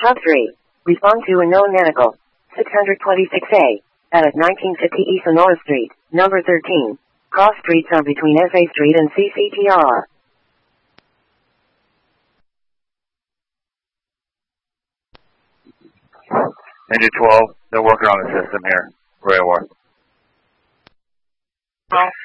Top 3. Respond to a known medical. 626A. At 1950 East Sonora Street, number 13. Cross streets are between FA Street and CCTR. Engine 12, they're working on the system here. Rail War.